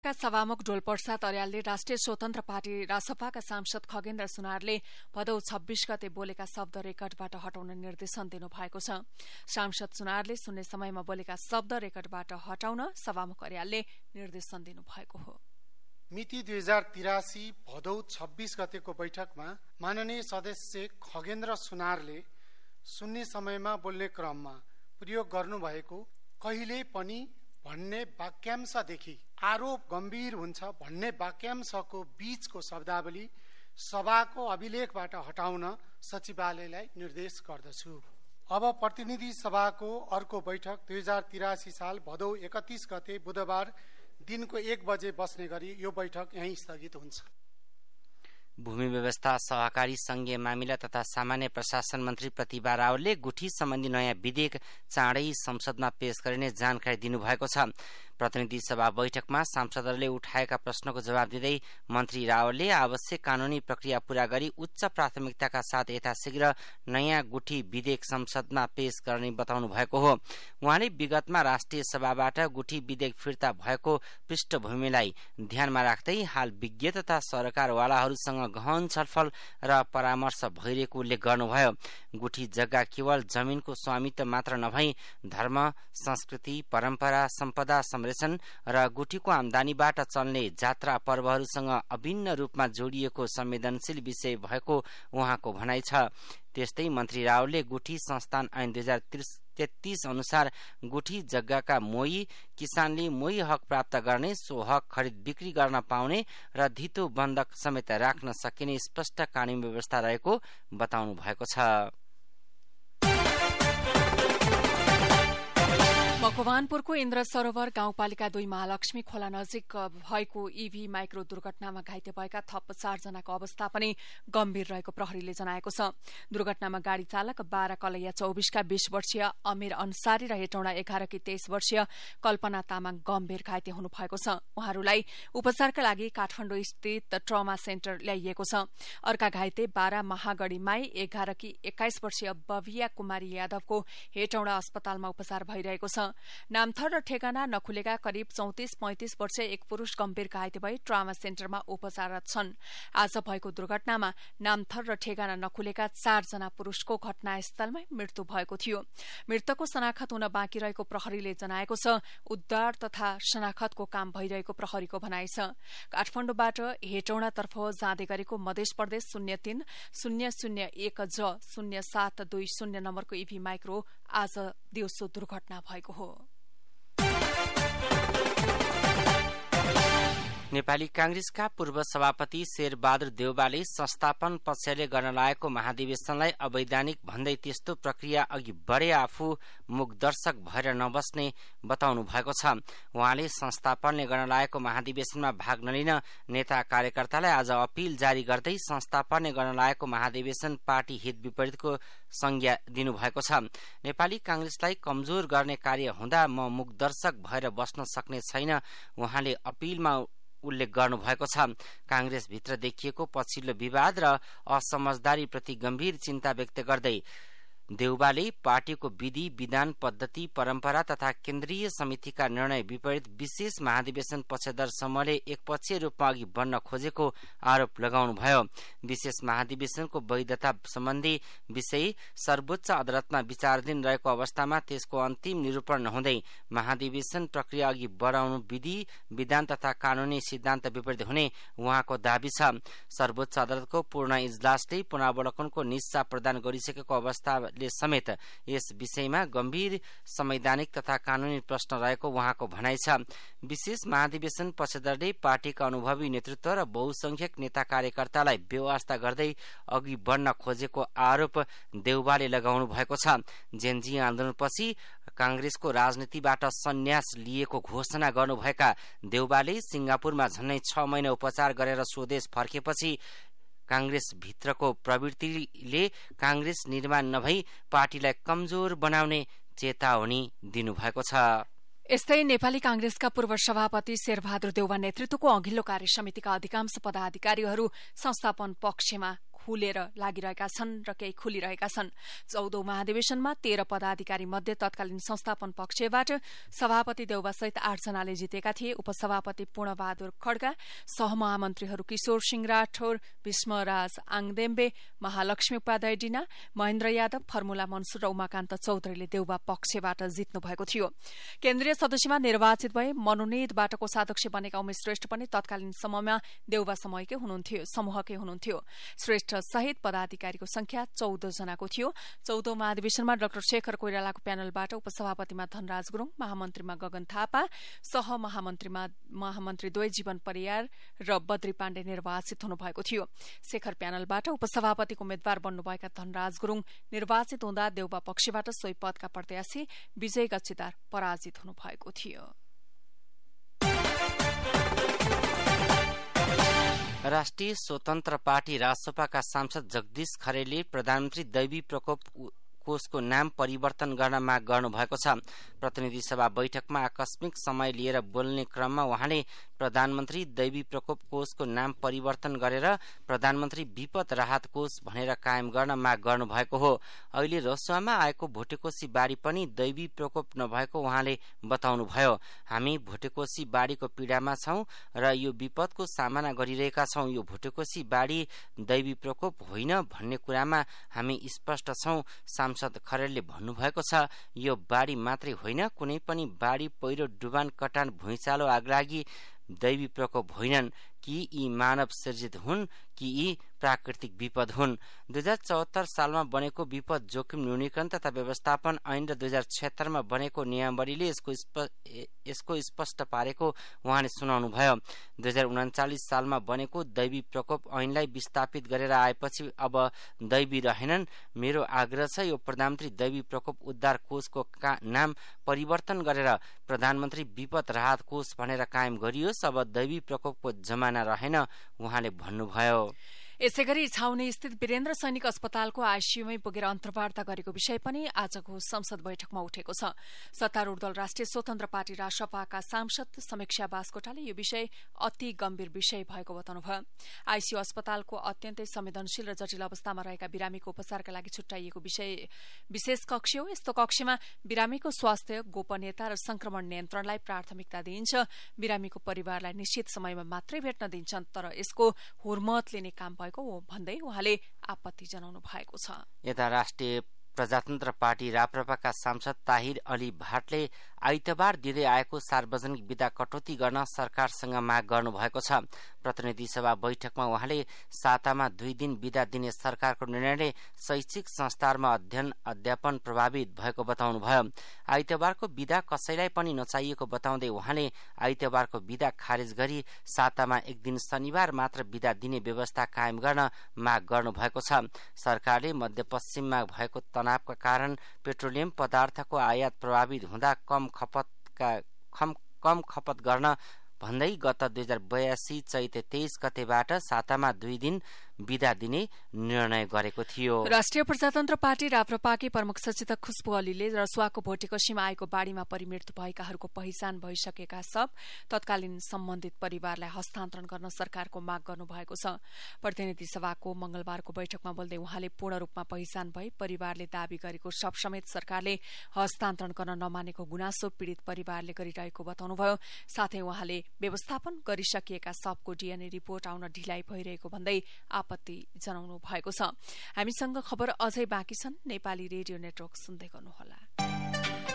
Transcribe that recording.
का सभामुख ढोलप्रसाद अर्यालले राष्ट्रिय स्वतन्त्र पार्टी रासपाका सांसद खगेन्द्र सुनारले भदौ 26 गते बोलेका शब्द रेकर्डबाट हटाउन निर्देशन दिनुभएको छ। सांसद सुनारले सुन्ने समयमा बोलेका शब्द रेकर्डबाट हटाउन सभामुख अर्यालले निर्देशन दिनुभएको हो। मिति 2083 भदौ 26 गतेको बैठकमा माननीय सदस्य खगेन्द्र सुनारले सुन्ने समयमा बोल्ने क्रममा प्रयोग गर्नुभएको कहिले पनि भन्ने वाक्यांशदेखि आरोप गम्भीर हुन्छ भन्ने वाक्यांशको बीचको शब्दावली सभाको अभिलेखबाट हटाउन सचिवालयलाई निर्देश गर्दछु। अब प्रतिनिधि सभाको अर्को बैठक 2083 साल भदौ 31 गते बुधबार दिनको 1 बजे बस्ने गरी यो बैठक यही स्थगित हुन्छ। भूमि व्यवस्था, सहकारी संघीय मामिला तथा सामान्य प्रशासन मन्त्री प्रतिभा रावलले गुठी सम्बन्धी नयाँ विधेयक चाँडै संसदमा पेश गरिने जानकारी दिनुभएको छ। प्रतिनिधि सभा बैठकमा सांसदहरूले उठाएका प्रश्नको जवाब दिँदै मन्त्री रावलले आवश्यक कानूनी प्रक्रिया पूरा गरी उच्च प्राथमिकताका साथ यथाशीघ्र नयाँ गुठी विधेयक संसदमा पेश गर्ने बताउनु भएको हो। उहाँले विगतमा राष्ट्रिय सभाबाट गुठी विधेयक फिर्ता भएको पृष्ठभूमिलाई ध्यानमा राख्दै हाल विज्ञ तथा सरकारवालाहरूसँग गहन छलफल र परामर्श भइरहेको उल्लेख गर्नुभयो। गुठी जग्गा केवल जमिनको स्वामित्व मात्र नभई धर्म, संस्कृति, परम्परा, सम्पदा संरक्षण र गुठीको आमदानीबाट चल्ने जात्रा पर्वहरूसँग अभिन्न रूपमा जोडिएको संवेदनशील विषय भएको उहाँको भनाइ छ। त्यस्तै मन्त्री रावलले गुठी संस्थान ऐन 2033 अनुसार गुठी जग्गाका मोही किसानले मोही हक प्राप्त गर्ने, सो हक खरिद बिक्री गर्न पाउने र धितो बन्धक समेत राख्न सकिने स्पष्ट कानूनी व्यवस्था रहेको बताउनु भएको छ। मकवानपुरको इन्द्र सरोवर गाउँपालिका 2 महालक्ष्मी खोला नजिक भएको ईभी माइक्रो दुर्घटनामा घाइते भएका थप 4 जनाको अवस्था पनि गम्भीर रहेको प्रहरीले जनाएको छ। दुर्घटनामा गाड़ी चालक 12 कलैया 24 का 20 वर्षीय अमीर अन्सारी र हेटौँडा 11 की 23 वर्षीय कल्पना तामाङ गम्भीर घाइते हुनु भएको छ। उहाँहरूलाई उपचारका लागि काठमाडौँ स्थित ट्रमा सेन्टर ल्याइएको छ। अर्का घाइते 12 महागढ़ीमाई 11 की 21 वर्षीय बविया कुमारी यादवको हेटौँडा अस्पतालमा उपचार भइरहेको छ। नामथर र ठेगाना नखुलेका करिब 34-35 वर्षीय एक पुरूष गम्भीर घाइते भई ट्रामा सेन्टरमा उपचाररत छन्। आज भएको दुर्घटनामा नामथर र ठेगाना नखुलेका 4 जना पुरूषको घटनास्थलमै मृत्यु भएको थियो। मृतकको शनाखत हुन बाँकी रहेको प्रहरीले जनाएको छ। उद्धार तथा शनाखतको काम भइरहेको प्रहरीको भनाइ छ। काठमाडौँबाट हेटौँडातर्फ जाँदै गरेको मध्य प्रदेश 03-001 ज 0720 नम्बरको ईभी माइक्रो आज दिउँसो दुर्घटना भएको हो। नेपाली कांग्रेसका पूर्व सभापति शेरबहादुर देउवाले संस्थापन पक्षले गर्न लागेको महाधिवेशनलाई अवैधानिक भन्दै त्यस्तो प्रक्रिया अघि बढे आफू मुखदर्शक भएर नबस्ने बताउनु भएको छ। उहाँले संस्थापनले गर्न लागेको महाधिवेशनमा भाग नलिन नेता कार्यकर्तालाई आज अपील जारी गर्दै संस्थापनले गर्न लागेको महाधिवेशन पार्टी हित विपरीतको संज्ञा दिनुभएको छ। नेपाली कांग्रेसलाई कमजोर गर्ने कार्य हुँदा म मुखदर्शक भएर बस्न सक्ने छैन उहाँले अपीलमा उल्लेख गर्नुभएको छ। कांग्रेस भित्र देखिएको पछिल्लो विवाद र असमझदारी प्रति गम्भीर चिन्ता व्यक्त गर्दै देउवाले पार्टीको विधि, विधान, पद्धति, परम्परा तथा केन्द्रीय समितिका निर्णय विपरीत विशेष महाधिवेशन पक्षधर समूहले एकपक्षीय रूपमा अघि बढ्न खोजेको आरोप लगाउनुभयो। विशेष महाधिवेशनको वैधता सम्बन्धी विषय सर्वोच्च अदालतमा विचाराधीन रहेको अवस्थामा त्यसको अन्तिम निरूपण नहुँदै महाधिवेशन प्रक्रिया अघि बढाउनु विधि, विधान तथा कानूनी सिद्धान्त विपरीत हुने उहाँको दावी छ। सर्वोच्च अदालतको पूर्ण इजलासले पुनरावलोकनको निस्सा प्रदान गरिसकेको अवस्था समेत यस विषयमा गम्भीर संवैधानिक तथा कानूनी प्रश्न रहेको उहाँको भनाइ छ। विशेष महाधिवेशन पक्षधरले पार्टीका अनुभवी नेतृत्व र बहुसंख्यक नेता कार्यकर्तालाई बेवास्ता गर्दै अघि बढ्न खोजेको आरोप देउवाले लगाउनु भएको छ। जेनजी आन्दोलनपछि कांग्रेसको राजनीतिबाट सन्यास लिएको घोषणा गर्नुभएका देउवाले सिंगापुरमा झन्नै 6 महिना उपचार गरेर स्वदेश फर्केपछि कांग्रेस भित्रको प्रवृत्तिले कांग्रेस निर्माण नभई पार्टीलाई कमजोर बनाउने चेतावनी दिनुभएको छ। यस्तै नेपाली कांग्रेसका पूर्व सभापति शेरबहादुर देउवा नेतृत्वको अघिल्लो कार्य समितिका अधिकांश पदाधिकारीहरू संस्थापन पक्षमा खुलेर लागिरहेका छन् र केही खुलिरहेका छन्। 14औं महाधिवेशनमा 13 पदाधिकारी मध्ये तत्कालीन संस्थापन पक्षबाट सभापति देउबासहित 8 जनाले जितेका थिए। उपसभापति पूर्णबहादुर खड्का, सहमहामन्त्रीहरू किशोर सिंह राठौर, भीष्मराज आङदेम्बे, महालक्ष्मी उपाध्याय डिना, महेन्द्र यादव, फर्मुला मन्सुर र उमाकान्त चौधरीले देउबा पक्षबाट जित्नु भएको थियो। केन्द्रीय सदस्यमा निर्वाचित भए मनोनितबाट कोषाध्यक्ष बनेका उमेश श्रेष्ठ पनि तत्कालीन समयमा देउबा समूहकै हुनुहुन्थ्यो। श्रेष्ठ सहित पदाधिकारीको संख्या 14 जनाको थियो। 14औं महाधिवेशनमा डाक्टर शेखर कोइरालाको प्यानलबाट उपसभापतिमा धनराज गुरूङ, महामन्त्रीमा गगन थापा, महामन्त्री द्वय जीवन परियार र बद्री पाण्डे निर्वाचित हुनुभएको थियो। शेखर प्यानलबाट उपसभापतिको उम्मेद्वार बन्नुभएका धनराज गुरूङ निर्वाचित हुँदा देउबा पक्षबाट सोही पदका प्रत्याशी विजय गच्छीदार पराजित हुनुभएको थियो। राष्ट्रिय स्वतन्त्र पार्टी रासपाका सांसद जगदीश खरेलले प्रधानमन्त्री दैवी प्रकोप कोषको नाम परिवर्तन गर्न माग गर्नुभएको छ। प्रतिनिधि सभा बैठकमा आकस्मिक समय लिएर बोल्ने क्रममा उहाँले प्रधानमन्त्री दैवी प्रकोप कोषको नाम परिवर्तन गरेर प्रधानमन्त्री विपद राहत कोष भनेर कायम गर्न माग गर्नुभएको हो। अहिले रसुवामा आएको भोटेकोशी बाढी पनि दैवी प्रकोप नभएको उहाँले बताउनुभयो। हामी भोटेकोशी बाढीको पीडामा छौं र यो विपदको सामना गरिरहेका छौं। यो भोटेकोशी बाढी दैवी प्रकोप होइन भन्ने कुरामा हामी स्पष्ट छौं, सांसद खरेलले भन्नुभएको छ। यो बाढी मात्रै होइन, कुनै पनि बाढी, पहिरो, डुबान, कटान, भुइँचालो, आगलागी दैवी प्रकोप होइनन् कि यी मानव सृजित हुन् कि यी प्राकृतिक विपद हुन्। 2074 सालमा बनेको विपद जोखिम न्यूनीकरण तथा व्यवस्थापन ऐन र 2076 मा बनेको नियमावलीले यसको स्पष्ट पारेको उहाँले सुनाउनुभयो। 2039 सालमा बनेको दैवी प्रकोप ऐनलाई विस्थापित गरेर आएपछि अब दैवी रहेनन्। मेरो आग्रह छ यो प्रधानमन्त्री दैवी प्रकोप उद्धार कोषको नाम परिवर्तन गरेर प्रधानमन्त्री विपद राहत कोष भनेर कायम गरियोस्। अब दैवी प्रकोपको जमाना रहेन उहाँले भन्नुभयो। यसैगरी छाउनी स्थित वीरेन्द्र सैनिक अस्पतालको आईसीयूमै पुगेर अन्तर्वार्ता गरेको विषय पनि आजको संसद बैठकमा उठेको छ। सत्तारूढ़ दल राष्ट्रिय स्वतन्त्र पार्टी रासपाका सांसद समीक्षा बास्कोटाले यो विषय अति गम्भीर विषय भएको बताउनुभयो। आईसीयू अस्पतालको अत्यन्तै संवेदनशील र जटिल अवस्थामा रहेका बिरामीको उपचारका लागि छुट्याइएको विशेष कक्ष हो। यस्तो कक्षमा बिरामीको स्वास्थ्य, गोपनीयता र संक्रमण नियन्त्रणलाई प्राथमिकता दिइन्छ। बिरामीको परिवारलाई निश्चित समयमा मात्रै भेट्न दिन्छन्, तर यसको हुर्मत लिने काम भन्दै उहाँले आपत्ति जनाउनु भएको छ। यता राष्ट्रिय प्रजातन्त्र पार्टी राप्रपाका सांसद ताहिर अली भाटले आइतबार दिँदै आएको सार्वजनिक बिदा कटौती गर्न सरकारसँग माग गर्नुभएको छ। प्रतिनिधि सभा बैठकमा उहाँले सातामा 2 दिन बिदा दिने सरकारको निर्णयले शैक्षिक संस्थानमा अध्ययन अध्यापन प्रभावित भएको बताउनुभयो। आइतबारको बिदा कसैलाई पनि नचाहिएको बताउँदै उहाँले आइतबारको बिदा खारेज गरी सातामा 1 दिन शनिबार मात्र बिदा दिने व्यवस्था कायम गर्न माग गर्नुभएको छ। सरकारले मध्यपश्चिममा भएको तनावका कारण पेट्रोलियम पदार्थको आयात प्रभावित हुँदा कम खपत गर्न भन्दै गत 2082 चैते 23 गतेबाट सातामा 2 दिन बिदा दिने निर्णय गरेको थियो। राष्ट्रिय प्रजातन्त्र पार्टी राप्रपाकी प्रमुख सचेतक खुशबु अलीले रसुवाको भोटेकोशीमा आएको बाढीमा परिमृत्यु भएकाहरूको पहिचान भइसकेका सब तत्कालीन सम्बन्धित परिवारलाई हस्तान्तरण गर्न सरकारको माग गर्नुभएको छ। प्रतिनिधि सभाको मंगलबारको बैठकमा बोल्दै उहाँले पूर्ण रूपमा पहिचान भई परिवारले दावी गरेको सब समेत सरकारले हस्तान्तरण गर्न नमानेको गुनासो पीड़ित परिवारले गरिरहेको बताउनुभयो। साथै उहाँले व्यवस्थापन गरिसकिएका सबको डीएनए रिपोर्ट आउन ढिलाइ भइरहेको भन्दै आपत्ति जनाउनु भएको छ। हामीसँग खबर अझै बाँकी छन्। नेपाली रेडियो नेटवर्क सुन्दै गर्नुहोला।